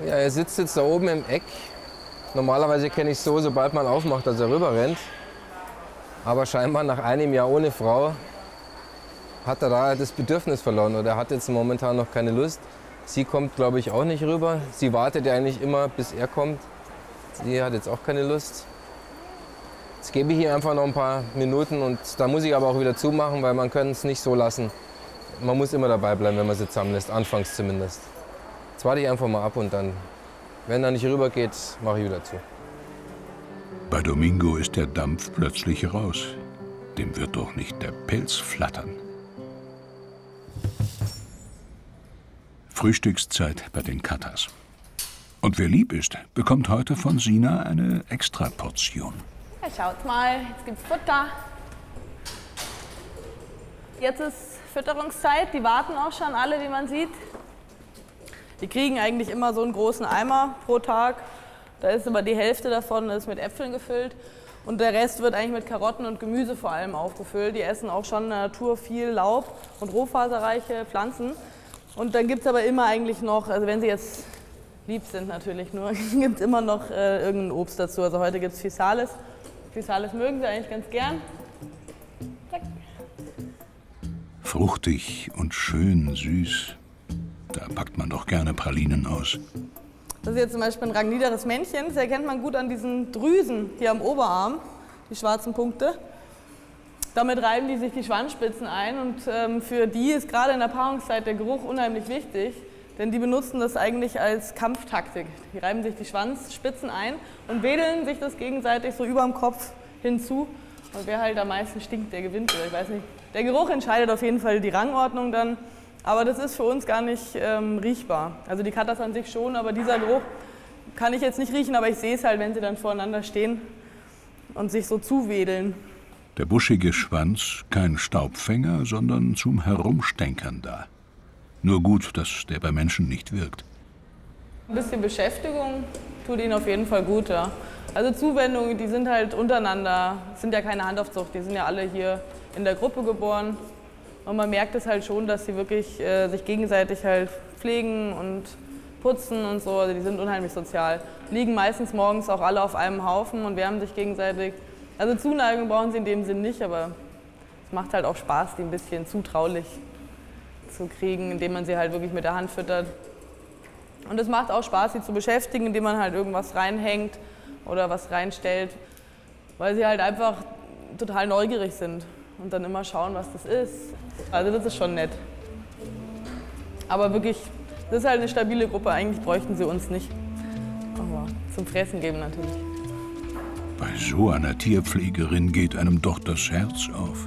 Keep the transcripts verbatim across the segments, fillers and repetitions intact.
Ja, er sitzt jetzt da oben im Eck. Normalerweise kenne ich es so, sobald man aufmacht, dass er rüber rennt. Aber scheinbar nach einem Jahr ohne Frau hat er da das Bedürfnis verloren oder er hat jetzt momentan noch keine Lust. Sie kommt, glaube ich, auch nicht rüber. Sie wartet ja eigentlich immer, bis er kommt. Sie hat jetzt auch keine Lust. Jetzt gebe ich ihr einfach noch ein paar Minuten und da muss ich aber auch wieder zumachen, weil man kann es nicht so lassen. Man muss immer dabei bleiben, wenn man sie zusammenlässt, anfangs zumindest. Jetzt warte ich einfach mal ab und dann, wenn er nicht rüber geht, mache ich wieder zu. Bei Domingo ist der Dampf plötzlich raus. Dem wird doch nicht der Pelz flattern. Frühstückszeit bei den Katas. Und wer lieb ist, bekommt heute von Sina eine Extraportion. Ja, schaut mal, jetzt gibt's Futter. Jetzt ist Fütterungszeit, die warten auch schon alle, wie man sieht. Die kriegen eigentlich immer so einen großen Eimer pro Tag. Da ist aber die Hälfte davon ist mit Äpfeln gefüllt. Und der Rest wird eigentlich mit Karotten und Gemüse vor allem aufgefüllt. Die essen auch schon in der Natur viel Laub und rohfaserreiche Pflanzen. Und dann gibt es aber immer eigentlich noch, also wenn sie jetzt lieb sind natürlich nur, gibt es immer noch äh, irgendein Obst dazu. Also heute gibt es Physalis. Physalis mögen sie eigentlich ganz gern. Zack. Fruchtig und schön süß. Da packt man doch gerne Pralinen aus. Das ist jetzt zum Beispiel ein rangniederes Männchen. Das erkennt man gut an diesen Drüsen hier am Oberarm, die schwarzen Punkte. Damit reiben die sich die Schwanzspitzen ein und ähm, für die ist gerade in der Paarungszeit der Geruch unheimlich wichtig, denn die benutzen das eigentlich als Kampftaktik. Die reiben sich die Schwanzspitzen ein und wedeln sich das gegenseitig so über dem Kopf hinzu. Und wer halt am meisten stinkt, der gewinnt. Oder ich weiß nicht. Der Geruch entscheidet auf jeden Fall die Rangordnung dann, aber das ist für uns gar nicht ähm, riechbar. Also die Katas an sich schon, aber dieser Geruch kann ich jetzt nicht riechen, aber ich sehe es halt, wenn sie dann voreinander stehen und sich so zuwedeln. Der buschige Schwanz kein Staubfänger, sondern zum Herumstänkern da. Nur gut, dass der bei Menschen nicht wirkt. Ein bisschen Beschäftigung tut ihnen auf jeden Fall gut, ja. Also Zuwendungen, die sind halt untereinander, sind ja keine Handaufzucht, die sind ja alle hier in der Gruppe geboren. Und man merkt es halt schon, dass sie wirklich äh, sich gegenseitig halt pflegen und putzen und so. Also die sind unheimlich sozial. Liegen meistens morgens auch alle auf einem Haufen und wärmen sich gegenseitig. Also Zuneigung brauchen sie in dem Sinn nicht, aber es macht halt auch Spaß, die ein bisschen zutraulich zu kriegen, indem man sie halt wirklich mit der Hand füttert. Und es macht auch Spaß, sie zu beschäftigen, indem man halt irgendwas reinhängt oder was reinstellt, weil sie halt einfach total neugierig sind und dann immer schauen, was das ist. Also das ist schon nett. Aber wirklich, das ist halt eine stabile Gruppe, eigentlich bräuchten sie uns nicht. Aber zum Fressen geben natürlich. Bei so einer Tierpflegerin geht einem doch das Herz auf.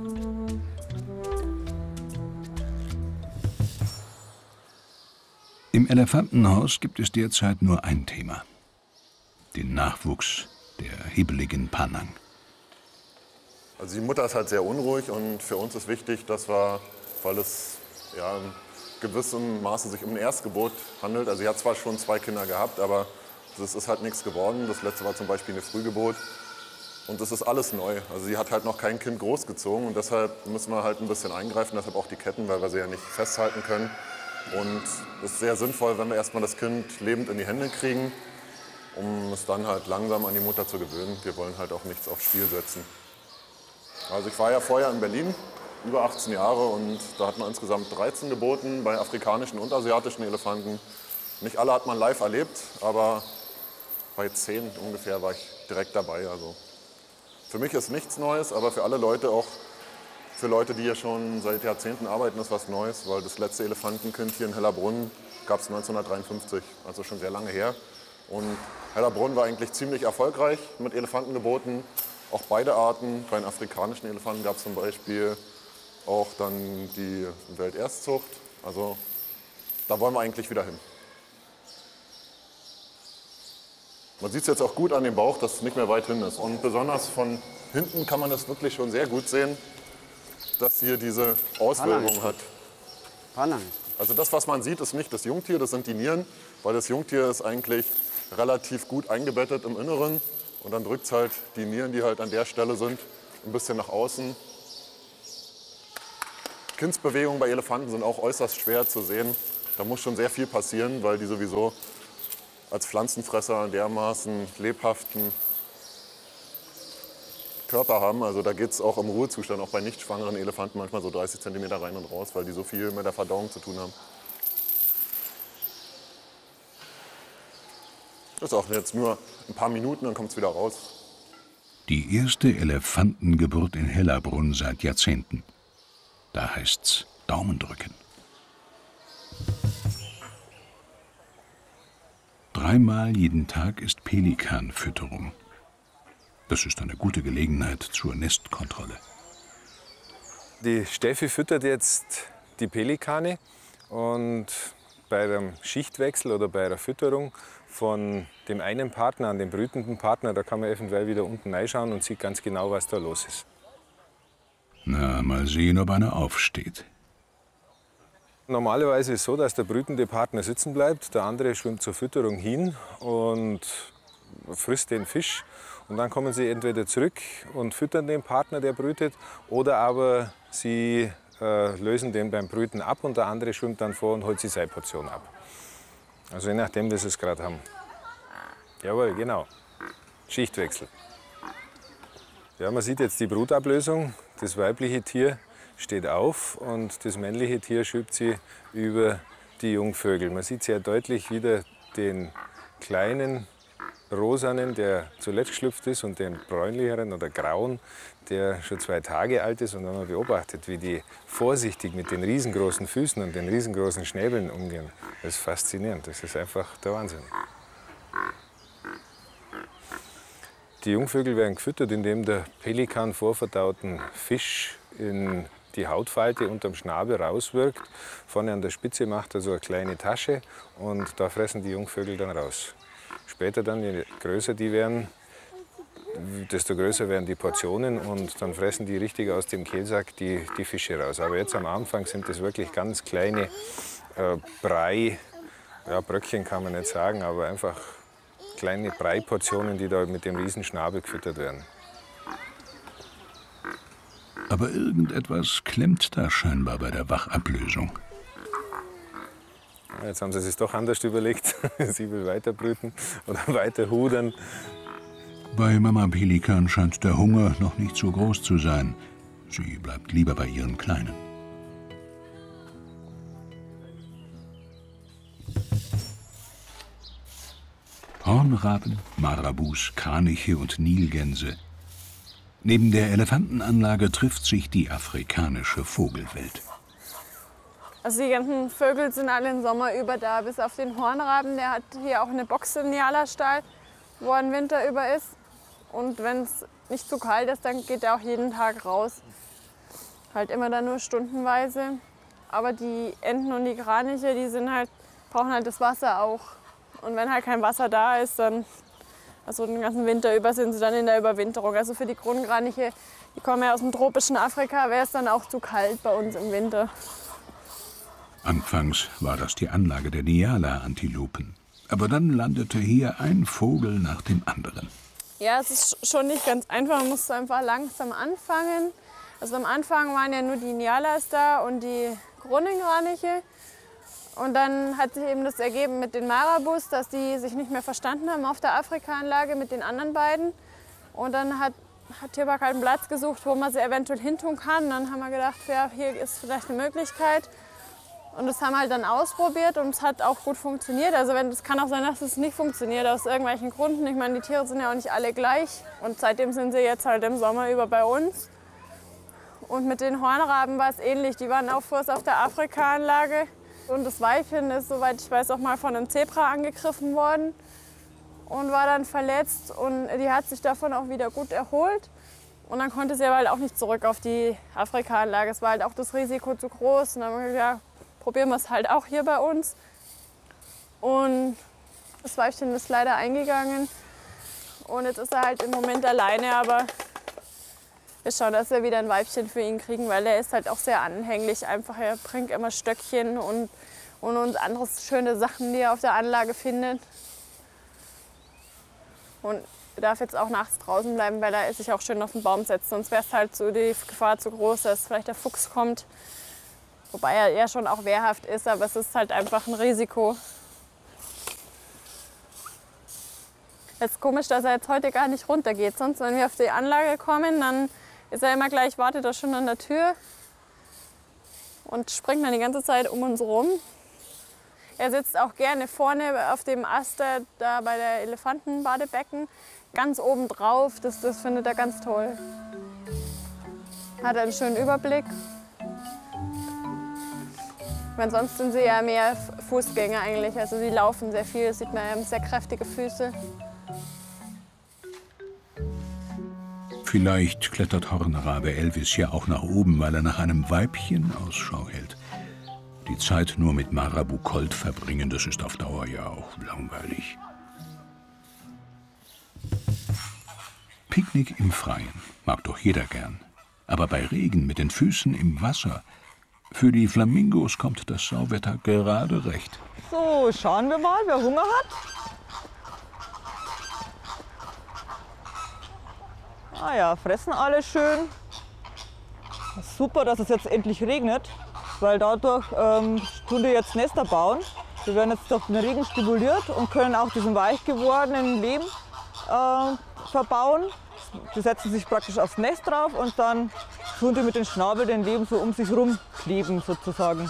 Im Elefantenhaus gibt es derzeit nur ein Thema: den Nachwuchs der hibbeligen Panang. Also die Mutter ist halt sehr unruhig und für uns ist wichtig, dass wir, weil es ja in gewissem Maße sich um ein Erstgebot handelt, also sie hat zwar schon zwei Kinder gehabt, aber das ist halt nichts geworden. Das letzte war zum Beispiel eine Frühgeburt und das ist alles neu. Also sie hat halt noch kein Kind großgezogen und deshalb müssen wir halt ein bisschen eingreifen, deshalb auch die Ketten, weil wir sie ja nicht festhalten können. Und es ist sehr sinnvoll, wenn wir erstmal das Kind lebend in die Hände kriegen, um es dann halt langsam an die Mutter zu gewöhnen. Wir wollen halt auch nichts aufs Spiel setzen. Also ich war ja vorher in Berlin, über achtzehn Jahre, und da hat man insgesamt dreizehn geboten bei afrikanischen und asiatischen Elefanten. Nicht alle hat man live erlebt, aber bei zehn ungefähr war ich direkt dabei. Also für mich ist nichts Neues, aber für alle Leute, auch für Leute, die hier schon seit Jahrzehnten arbeiten, ist was Neues, weil das letzte Elefantenkind hier in Hellerbrunn gab es neunzehnhundertdreiundfünfzig, also schon sehr lange her. Und Hellerbrunn war eigentlich ziemlich erfolgreich mit Elefantengeboten, auch beide Arten. Bei den afrikanischen Elefanten gab es zum Beispiel auch dann die Welterstzucht. Also da wollen wir eigentlich wieder hin. Man sieht es jetzt auch gut an dem Bauch, dass es nicht mehr weit hin ist. Und besonders von hinten kann man das wirklich schon sehr gut sehen, dass hier diese Auswölbung hat. Also das, was man sieht, ist nicht das Jungtier, das sind die Nieren, weil das Jungtier ist eigentlich relativ gut eingebettet im Inneren. Und dann drückt es halt die Nieren, die halt an der Stelle sind, ein bisschen nach außen. Kindsbewegungen bei Elefanten sind auch äußerst schwer zu sehen. Da muss schon sehr viel passieren, weil die sowieso als Pflanzenfresser dermaßen lebhaften Körper haben. Also da geht es auch im Ruhezustand, auch bei nicht schwangeren Elefanten manchmal so dreißig Zentimeter rein und raus, weil die so viel mit der Verdauung zu tun haben. Das ist auch jetzt nur ein paar Minuten, dann kommt es wieder raus. Die erste Elefantengeburt in Hellerbrunn seit Jahrzehnten. Da heißt's Daumen drücken. Dreimal jeden Tag ist Pelikanfütterung. Das ist eine gute Gelegenheit zur Nestkontrolle. Die Steffi füttert jetzt die Pelikane und bei einem Schichtwechsel oder bei einer Fütterung von dem einen Partner an den brütenden Partner, da kann man eventuell wieder unten reinschauen und sieht ganz genau, was da los ist. Na, mal sehen, ob einer aufsteht. Normalerweise ist es so, dass der brütende Partner sitzen bleibt, der andere schwimmt zur Fütterung hin und frisst den Fisch. Und dann kommen sie entweder zurück und füttern den Partner, der brütet, oder aber sie äh, lösen den beim Brüten ab und der andere schwimmt dann vor und holt sich seine Portion ab. Also je nachdem, wie sie es gerade haben. Jawohl, genau. Schichtwechsel. Ja, man sieht jetzt die Brutablösung. Das weibliche Tier steht auf und das männliche Tier schiebt sie über die Jungvögel. Man sieht sehr deutlich wieder den kleinen rosanen, der zuletzt geschlüpft ist, und den bräunlicheren oder grauen, der schon zwei Tage alt ist. Und wenn man beobachtet, wie die vorsichtig mit den riesengroßen Füßen und den riesengroßen Schnäbeln umgehen, das ist faszinierend. Das ist einfach der Wahnsinn. Die Jungvögel werden gefüttert, indem der Pelikan vorverdauten Fisch in die Hautfalte unterm Schnabel rauswirkt. Vorne an der Spitze macht er so eine kleine Tasche und da fressen die Jungvögel dann raus. Später dann, je größer die werden, desto größer werden die Portionen und dann fressen die richtig aus dem Kehlsack die, die Fische raus. Aber jetzt am Anfang sind das wirklich ganz kleine äh, Brei, ja, Bröckchen kann man nicht sagen, aber einfach kleine Breiportionen, die da mit dem riesen Schnabel gefüttert werden. Aber irgendetwas klemmt da scheinbar bei der Wachablösung. Jetzt haben sie sich doch anders überlegt. Sie will weiter brüten oder weiter hudern. Bei Mama Pelikan scheint der Hunger noch nicht so groß zu sein. Sie bleibt lieber bei ihren Kleinen. Hornraben, Marabus, Kraniche und Nilgänse. Neben der Elefantenanlage trifft sich die afrikanische Vogelwelt. Also die ganzen Vögel sind alle im Sommer über da, bis auf den Hornraben. Der hat hier auch eine Box im Niala-Stall, wo er den Winter über ist. Und wenn es nicht zu kalt ist, dann geht er auch jeden Tag raus. Halt immer dann nur stundenweise. Aber die Enten und die Kraniche, die sind halt, brauchen halt das Wasser auch. Und wenn halt kein Wasser da ist, dann, also den ganzen Winter über, sind sie dann in der Überwinterung. Also für die Kronenkraniche, die kommen ja aus dem tropischen Afrika, wäre es dann auch zu kalt bei uns im Winter. Anfangs war das die Anlage der Niala-Antilopen. Aber dann landete hier ein Vogel nach dem anderen. Ja, es ist schon nicht ganz einfach, man muss einfach langsam anfangen. Also am Anfang waren ja nur die Nialas da und die Kronenkraniche. Und dann hat sich eben das ergeben mit den Marabus, dass die sich nicht mehr verstanden haben auf der Afrika-Anlage mit den anderen beiden. Und dann hat, hat Tierpark halt einen Platz gesucht, wo man sie eventuell hintun kann. Und dann haben wir gedacht, ja, hier ist vielleicht eine Möglichkeit. Und das haben wir halt dann ausprobiert und es hat auch gut funktioniert. Also es kann auch sein, dass es nicht funktioniert, aus irgendwelchen Gründen. Ich meine, die Tiere sind ja auch nicht alle gleich. Und seitdem sind sie jetzt halt im Sommer über bei uns. Und mit den Hornraben war es ähnlich. Die waren auch vorher auf der Afrika-Anlage. Und das Weibchen ist, soweit ich weiß, auch mal von einem Zebra angegriffen worden und war dann verletzt. Und die hat sich davon auch wieder gut erholt. Und dann konnte sie aber halt auch nicht zurück auf die Afrika-Anlage. Es war halt auch das Risiko zu groß. Und dann haben wir gesagt, ja, probieren wir es halt auch hier bei uns. Und das Weibchen ist leider eingegangen. Und jetzt ist er halt im Moment alleine, aber wir schauen, dass wir wieder ein Weibchen für ihn kriegen, weil er ist halt auch sehr anhänglich. Einfach, er bringt immer Stöckchen und, und uns andere schöne Sachen, die er auf der Anlage findet. Und er darf jetzt auch nachts draußen bleiben, weil er sich auch schön auf den Baum setzt. Sonst wäre es halt so die Gefahr zu groß, dass vielleicht der Fuchs kommt. Wobei er ja schon auch wehrhaft ist, aber es ist halt einfach ein Risiko. Es ist komisch, dass er jetzt heute gar nicht runtergeht. Sonst, wenn wir auf die Anlage kommen, dann ist er immer gleich, wartet er schon an der Tür und springt dann die ganze Zeit um uns rum. Er sitzt auch gerne vorne auf dem Ast da bei der Elefantenbadebecken, ganz oben drauf. Das, das findet er ganz toll. Hat einen schönen Überblick. Weil sonst sind sie ja mehr Fußgänger eigentlich. Also sie laufen sehr viel, das sieht man, haben sehr kräftige Füße. Vielleicht klettert Hornrabe Elvis ja auch nach oben, weil er nach einem Weibchen Ausschau hält. Die Zeit nur mit Marabu Colt verbringen, das ist auf Dauer ja auch langweilig. Picknick im Freien mag doch jeder gern. Aber bei Regen mit den Füßen im Wasser, für die Flamingos kommt das Sauwetter gerade recht. So, schauen wir mal, wer Hunger hat. Ah ja, fressen alle schön. Super, dass es jetzt endlich regnet, weil dadurch ähm, tun die jetzt Nester bauen. Wir werden jetzt durch den Regen stimuliert und können auch diesen weich gewordenen Lehm äh, verbauen. Die setzen sich praktisch aufs Nest drauf und dann tun die mit dem Schnabel den Lehm so um sich rum kleben sozusagen.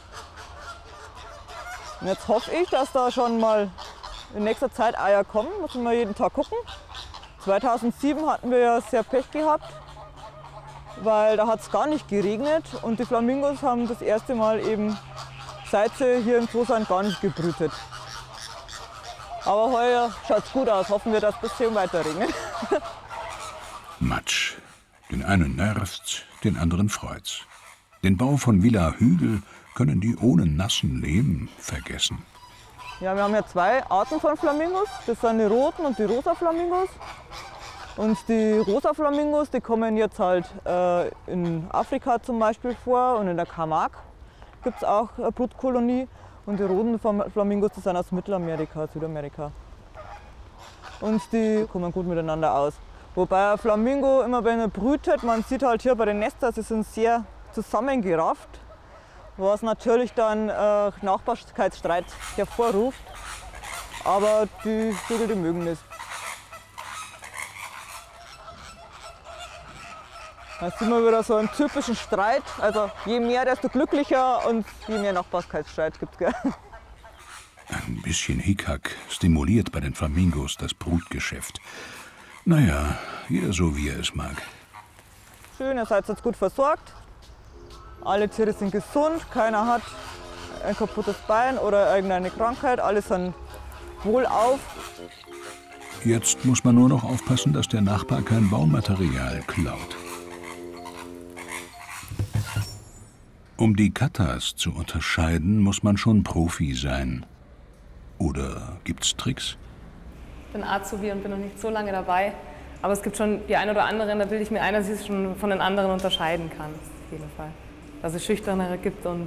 Und jetzt hoffe ich, dass da schon mal in nächster Zeit Eier kommen. Müssen wir jeden Tag gucken. zweitausendsieben hatten wir ja sehr Pech gehabt, weil da hat es gar nicht geregnet und die Flamingos haben das erste Mal eben, seit sie hier im Zoo sind, gar nicht gebrütet. Aber heuer schaut es gut aus, hoffen wir, dass es ein bisschen weiter regnet. Matsch. Den einen nervt's, den anderen freut's. Den Bau von Villa Hügel können die ohne nassen Lehm vergessen. Ja, wir haben ja zwei Arten von Flamingos. Das sind die roten und die rosa Flamingos. Und die rosa Flamingos, die kommen jetzt halt äh, in Afrika zum Beispiel vor und in der Camargue gibt es auch eine Brutkolonie. Und die roten Flamingos, die sind aus Mittelamerika, Südamerika. Und die kommen gut miteinander aus. Wobei ein Flamingo immer, wenn er brütet, man sieht halt hier bei den Nestern, sie sind sehr zusammengerafft, was natürlich dann äh, Nachbarschaftsstreit hervorruft. Aber die Vögel, die mögen das. Da sieht man wieder so einen typischen Streit. Also je mehr, desto glücklicher und je mehr Nachbarschaftsstreit gibt es. Ein bisschen Hickhack stimuliert bei den Flamingos das Brutgeschäft. Naja, jeder so, wie er es mag. Schön, ihr seid jetzt gut versorgt. Alle Tiere sind gesund, keiner hat ein kaputtes Bein oder irgendeine Krankheit. Alle sind wohlauf. Jetzt muss man nur noch aufpassen, dass der Nachbar kein Baumaterial klaut. Um die Katas zu unterscheiden, muss man schon Profi sein. Oder gibt's Tricks? Ich bin Azubi und bin noch nicht so lange dabei. Aber es gibt schon die ein oder anderen, da will ich mir einerseits schon von den anderen unterscheiden kann. Auf jeden Fall. Dass es schüchternere gibt und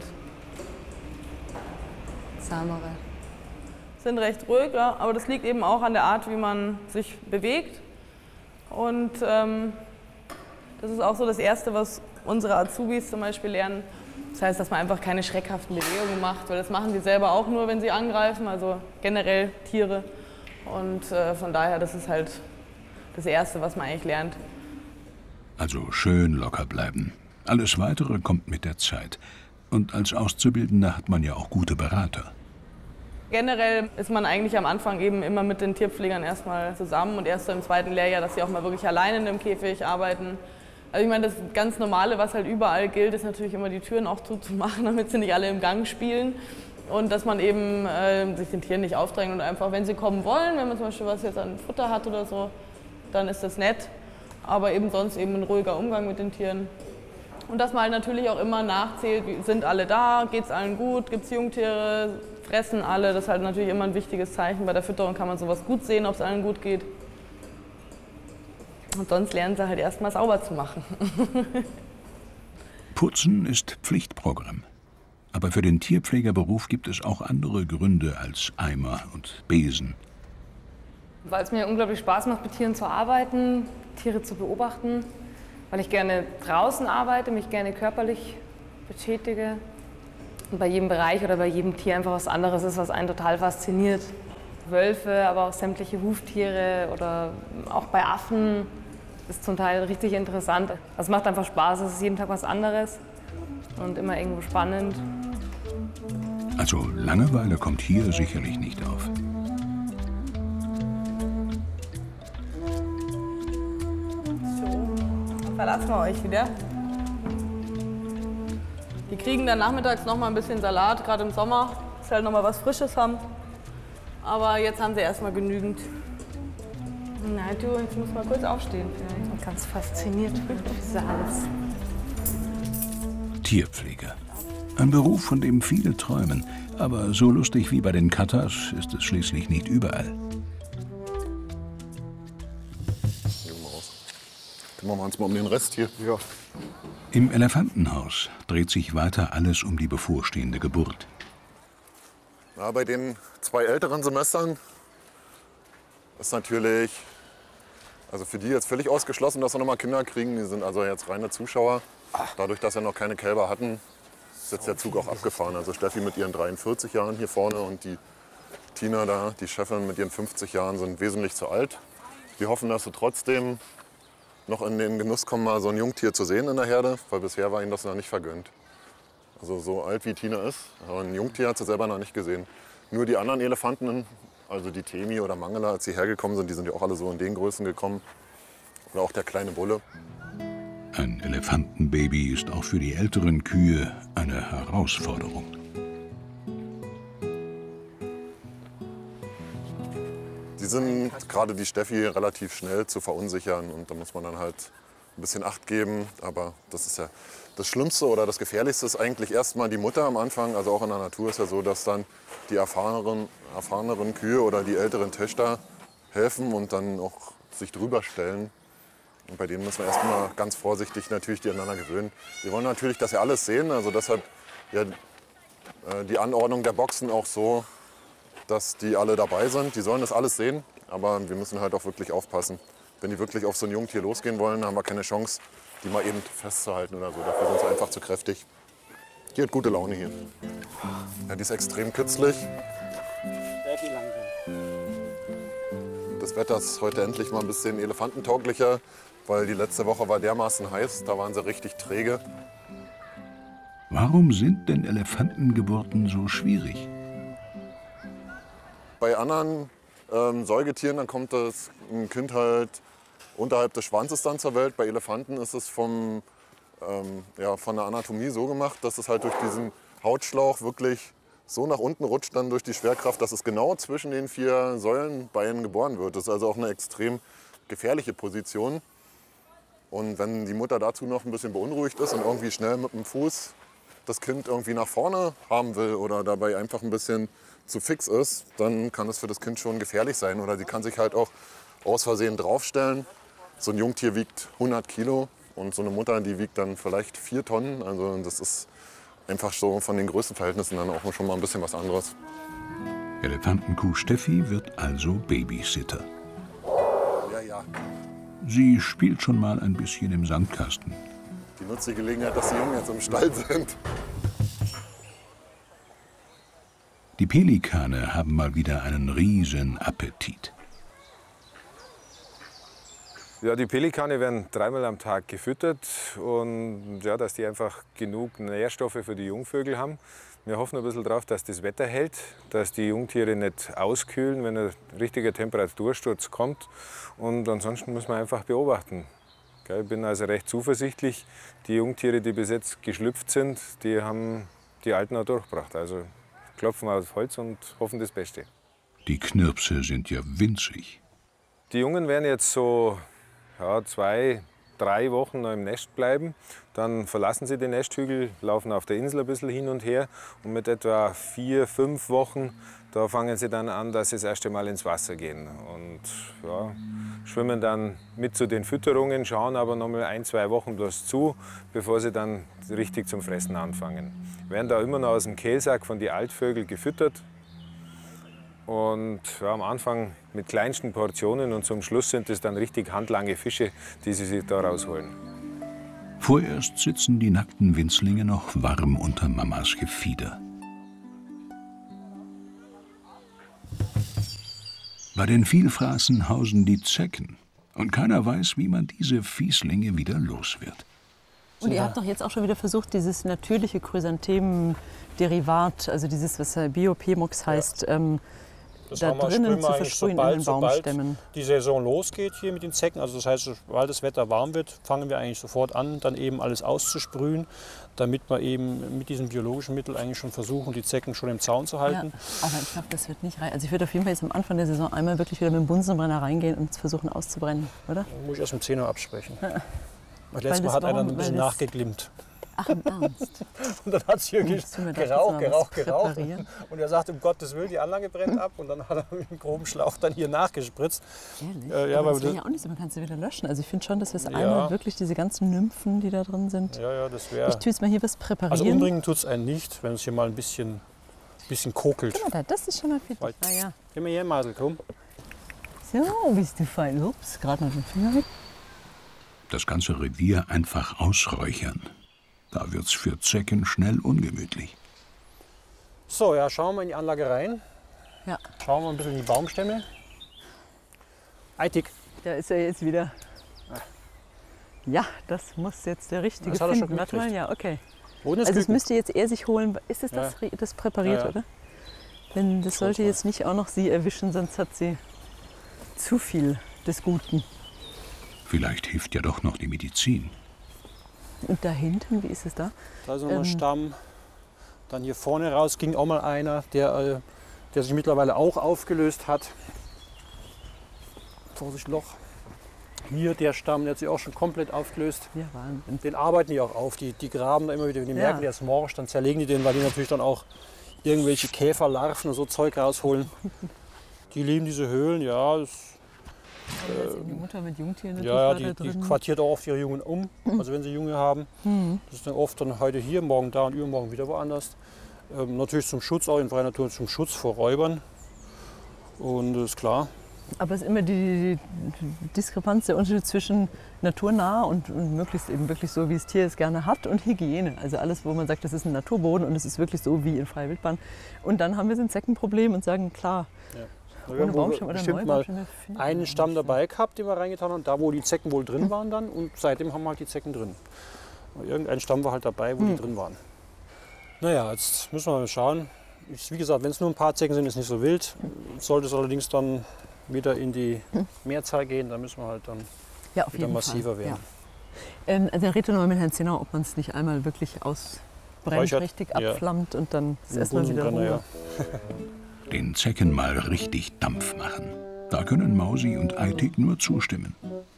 zahmere. Sind recht ruhig, ja, aber das liegt eben auch an der Art, wie man sich bewegt. Und ähm, das ist auch so das Erste, was unsere Azubis zum Beispiel lernen. Das heißt, dass man einfach keine schreckhaften Bewegungen macht, weil das machen die selber auch nur, wenn sie angreifen, also generell Tiere. Und äh, von daher, das ist halt das Erste, was man eigentlich lernt. Also schön locker bleiben. Alles Weitere kommt mit der Zeit. Und als Auszubildender hat man ja auch gute Berater. Generell ist man eigentlich am Anfang eben immer mit den Tierpflegern erstmal zusammen und erst so im zweiten Lehrjahr, dass sie auch mal wirklich alleine in dem Käfig arbeiten. Also ich meine, das ganz Normale, was halt überall gilt, ist natürlich immer die Türen auch zuzumachen, damit sie nicht alle im Gang spielen. Und dass man eben äh, sich den Tieren nicht aufdrängt und einfach, wenn sie kommen wollen, wenn man zum Beispiel was jetzt an Futter hat oder so, dann ist das nett. Aber eben sonst eben ein ruhiger Umgang mit den Tieren. Und dass man halt natürlich auch immer nachzählt, sind alle da, geht es allen gut, gibt es Jungtiere, fressen alle. Das ist halt natürlich immer ein wichtiges Zeichen. Bei der Fütterung kann man sowas gut sehen, ob es allen gut geht. Und sonst lernen sie halt erstmal sauber zu machen. Putzen ist Pflichtprogramm. Aber für den Tierpflegerberuf gibt es auch andere Gründe als Eimer und Besen. Weil es mir unglaublich Spaß macht, mit Tieren zu arbeiten, Tiere zu beobachten. Weil ich gerne draußen arbeite, mich gerne körperlich betätige. Und bei jedem Bereich oder bei jedem Tier einfach was anderes ist, was einen total fasziniert. Wölfe, aber auch sämtliche Huftiere oder auch bei Affen ist zum Teil richtig interessant. Es macht einfach Spaß, es ist jeden Tag was anderes und immer irgendwo spannend. Also Langeweile kommt hier sicherlich nicht auf. So, verlassen wir euch wieder. Die kriegen dann nachmittags noch mal ein bisschen Salat, gerade im Sommer, dass sie halt noch mal was Frisches haben. Aber jetzt haben sie erstmal genügend. Na du, jetzt muss mal kurz aufstehen vielleicht. Und ganz fasziniert von Salz. Tierpfleger. Ein Beruf, von dem viele träumen. Aber so lustig wie bei den Katas ist es schließlich nicht überall. Gehen wir mal raus. Kümmern wir uns mal um den Rest hier. Ja. Im Elefantenhaus dreht sich weiter alles um die bevorstehende Geburt. Ja, bei den zwei älteren Semestern ist natürlich, also für die jetzt völlig ausgeschlossen, dass wir noch mal Kinder kriegen. Die sind also jetzt reine Zuschauer. Dadurch, dass wir noch keine Kälber hatten, ist jetzt der Zug auch abgefahren. Also Steffi mit ihren dreiundvierzig Jahren hier vorne und die Tina da, die Chefin mit ihren fünfzig Jahren, sind wesentlich zu alt. Wir hoffen, dass sie trotzdem noch in den Genuss kommen, mal so ein Jungtier zu sehen in der Herde, weil bisher war ihnen das noch nicht vergönnt. Also so alt wie Tina ist, aber ein Jungtier hat sie selber noch nicht gesehen. Nur die anderen Elefanten, also die Temi oder Mangala, als sie hergekommen sind, die sind ja auch alle so in den Größen gekommen. Oder auch der kleine Bulle. Ein Elefantenbaby ist auch für die älteren Kühe eine Herausforderung. Die sind, gerade die Steffi, relativ schnell zu verunsichern und da muss man dann halt ein bisschen Acht geben. Aber das ist ja das Schlimmste oder das Gefährlichste ist eigentlich erstmal die Mutter am Anfang. Also auch in der Natur ist ja so, dass dann die erfahreneren, erfahreneren Kühe oder die älteren Töchter helfen und dann auch sich drüber stellen. Und bei denen müssen wir erstmal ganz vorsichtig natürlich die aneinander gewöhnen. Wir wollen natürlich, dass sie alles sehen. Also deshalb ja, die Anordnung der Boxen auch so, dass die alle dabei sind. Die sollen das alles sehen, aber wir müssen halt auch wirklich aufpassen. Wenn die wirklich auf so ein Jungtier losgehen wollen, haben wir keine Chance, die mal eben festzuhalten oder so. Dafür sind sie einfach zu kräftig. Die hat gute Laune hier. Ja, die ist extrem kitzlig. Das Wetter ist heute endlich mal ein bisschen elefantentauglicher, weil die letzte Woche war dermaßen heiß, da waren sie richtig träge. Warum sind denn Elefantengeburten so schwierig? Bei anderen ähm, Säugetieren, dann kommt das ein Kind halt unterhalb des Schwanzes dann zur Welt. Bei Elefanten ist es vom, ähm, ja, von der Anatomie so gemacht, dass es halt durch diesen Hautschlauch wirklich so nach unten rutscht, dann durch die Schwerkraft, dass es genau zwischen den vier Säulenbeinen geboren wird. Das ist also auch eine extrem gefährliche Position. Und wenn die Mutter dazu noch ein bisschen beunruhigt ist und irgendwie schnell mit dem Fuß das Kind irgendwie nach vorne haben will oder dabei einfach ein bisschen zu fix ist, dann kann das für das Kind schon gefährlich sein. Oder sie kann sich halt auch aus Versehen draufstellen. So ein Jungtier wiegt hundert Kilo und so eine Mutter, die wiegt dann vielleicht vier Tonnen. Also das ist einfach so von den Größenverhältnissen dann auch schon mal ein bisschen was anderes. Elefantenkuh Steffi wird also Babysitter. Ja, ja. Sie spielt schon mal ein bisschen im Sandkasten. Die nutzt die Gelegenheit, dass die Jungen jetzt im Stall sind. Die Pelikane haben mal wieder einen riesen Appetit. Ja, die Pelikane werden dreimal am Tag gefüttert und ja, dass die einfach genug Nährstoffe für die Jungvögel haben. Wir hoffen ein bisschen darauf, dass das Wetter hält, dass die Jungtiere nicht auskühlen, wenn ein richtiger Temperatursturz kommt. Und ansonsten muss man einfach beobachten. Ich bin also recht zuversichtlich. Die Jungtiere, die bis jetzt geschlüpft sind, die haben die Alten auch durchgebracht. Also klopfen wir auf Holz und hoffen das Beste. Die Knirpse sind ja winzig. Die Jungen werden jetzt so ja, zwei, drei Wochen noch im Nest bleiben. Dann verlassen sie den Nesthügel, laufen auf der Insel ein bisschen hin und her. Und mit etwa vier, fünf Wochen, da fangen sie dann an, dass sie das erste Mal ins Wasser gehen. Und ja, schwimmen dann mit zu den Fütterungen, schauen aber noch mal ein, zwei Wochen bloß zu, bevor sie dann richtig zum Fressen anfangen. Werden da immer noch aus dem Kehlsack von den Altvögeln gefüttert. Und ja, am Anfang mit kleinsten Portionen und zum Schluss sind es dann richtig handlange Fische, die sie sich da rausholen. Vorerst sitzen die nackten Winzlinge noch warm unter Mamas Gefieder. Bei den Vielfraßen hausen die Zecken. Und keiner weiß, wie man diese Fieslinge wieder los wird. Und ihr habt doch jetzt auch schon wieder versucht, dieses natürliche Chrysanthemen-Derivat, also dieses, was Bio-P-Mox heißt, ja. ähm, Das da drinnen zu versprühen sobald, in den Baumstämmen. Sobald die Saison losgeht hier mit den Zecken, also das heißt, sobald das Wetter warm wird, fangen wir eigentlich sofort an, dann eben alles auszusprühen, damit wir eben mit diesem biologischen Mittel eigentlich schon versuchen, die Zecken schon im Zaun zu halten. Ja, aber ich glaube, das wird nicht reichen. Also ich würde auf jeden Fall jetzt am Anfang der Saison einmal wirklich wieder mit dem Bunsenbrenner reingehen und versuchen auszubrennen, oder? Da muss ich erst mit dem Zehner absprechen. Ja. Letztes Mal hat warum, einer ein bisschen nachgeglimmt. Ach, im Ernst? Und dann hat es hier geraucht, geraucht, geraucht. Und er sagt, um Gottes Willen, die Anlage brennt ab. Und dann hat er mit einem groben Schlauch dann hier nachgespritzt. Ehrlich? Äh, ja, aber das wäre ja auch nicht so, man kann sie wieder löschen. Also ich finde schon, dass wir es ja. einmal wirklich diese ganzen Nymphen, die da drin sind. Ja, ja, das wäre... Ich tue jetzt mal hier was präparieren. Also umbringen tut es einen nicht, wenn es hier mal ein bisschen, bisschen kokelt. Guck mal da, das ist schon mal fit. Ah, ja. Geh mal her, Masel, komm. So, bist du fein. Ups, gerade noch den Finger weg. Das ganze Revier einfach ausräuchern. Da wird's für Zecken schnell ungemütlich. So, ja, schauen wir in die Anlage rein. Ja. Schauen wir ein bisschen in die Baumstämme. Eitig. Da ist er jetzt wieder. Ja, das muss jetzt der richtige das hat er schon finden. Warte mal, ja, okay. Also das müsste jetzt er sich holen. Ist das das, ja. das präpariert, ja, ja. oder? Denn das sollte jetzt nicht auch noch sie erwischen, sonst hat sie zu viel des Guten. Vielleicht hilft ja doch noch die Medizin. Und da hinten, wie ist es da? Da ist noch ähm, ein Stamm. Dann hier vorne raus ging auch mal einer, der, der sich mittlerweile auch aufgelöst hat. Vorsicht, Loch. Hier der Stamm, der hat sich auch schon komplett aufgelöst. Ja, Wahnsinn. Den arbeiten die auch auf. Die, die graben da immer wieder, wenn die ja. merken, der ist morsch, dann zerlegen die den, weil die natürlich dann auch irgendwelche Käferlarven und so Zeug rausholen. Die lieben diese Höhlen, ja. Das, Äh, die Mutter mit Jungtieren ja, die, die quartiert auch oft ihre Jungen um, also wenn sie Junge haben. Mhm. Das ist dann oft dann heute hier, morgen da und übermorgen wieder woanders. Ähm, natürlich zum Schutz, auch in freier Natur, zum Schutz vor Räubern. Und das ist klar. Aber es ist immer die, die Diskrepanz, der Unterschied zwischen naturnah und, und möglichst eben wirklich so, wie das Tier es gerne hat, und Hygiene. Also alles, wo man sagt, das ist ein Naturboden und es ist wirklich so wie in freier Wildbahn. Und dann haben wir so ein Zeckenproblem und sagen, klar, ja. Wir haben Baumstamm oder bestimmt mal einen Stamm dabei gehabt, den wir reingetan haben, da wo die Zecken wohl drin waren dann, und seitdem haben wir halt die Zecken drin. Irgendein Stamm war halt dabei, wo hm. die drin waren. Naja, jetzt müssen wir mal schauen. Ich, wie gesagt, wenn es nur ein paar Zecken sind, ist nicht so wild. Sollte es allerdings dann wieder in die Mehrzahl gehen, dann müssen wir halt dann ja, auf wieder jeden massiver Fall. werden. Ja. Ähm, also rede noch mal mit Herrn Zinner, ob man es nicht einmal wirklich ausbrennt, richtig ja. abflammt und dann ist erstmal wieder Ruhe. Ja. Den Zecken mal richtig Dampf machen. Da können Mausi und Eitig nur zustimmen.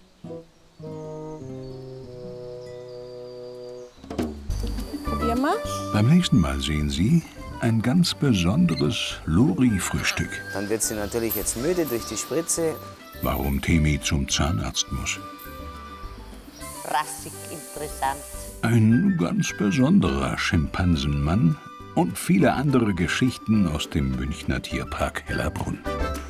Probier mal. Beim nächsten Mal sehen Sie ein ganz besonderes Lori-Frühstück. Dann wird sie natürlich jetzt müde durch die Spritze. Warum Temi zum Zahnarzt muss. Rassig interessant. Ein ganz besonderer Schimpansenmann und viele andere Geschichten aus dem Münchner Tierpark Hellerbrunn.